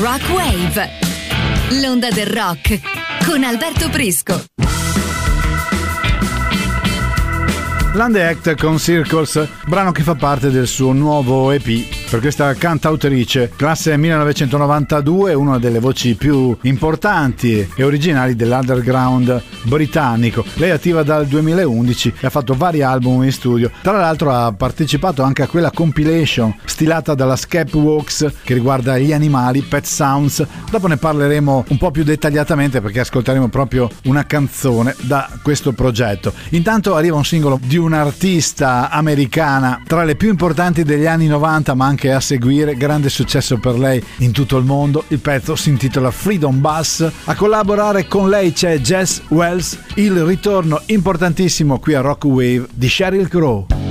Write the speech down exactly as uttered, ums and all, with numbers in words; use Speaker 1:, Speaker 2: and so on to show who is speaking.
Speaker 1: Rock Wave, l'onda del rock con Alberto Prisco.
Speaker 2: Land Act con Circles, brano che fa parte del suo nuovo E P. Per questa cantautrice, classe millenovecentonovantadue, una delle voci più importanti e originali dell'underground britannico. Lei è attiva dal duemilaundici e ha fatto vari album in studio. Tra l'altro ha partecipato anche a quella compilation stilata dalla Skepworks che riguarda gli animali, Pet Sounds. Dopo ne parleremo un po' più dettagliatamente perché ascolteremo proprio una canzone da questo progetto. Intanto arriva un singolo di un'artista americana tra le più importanti degli anni novanta, ma anche a seguire, grande successo per lei in tutto il mondo. Il pezzo si intitola Freedom Bus. A collaborare con lei c'è Jess Wells. Il ritorno importantissimo qui a Rock Wave di Sheryl Crow.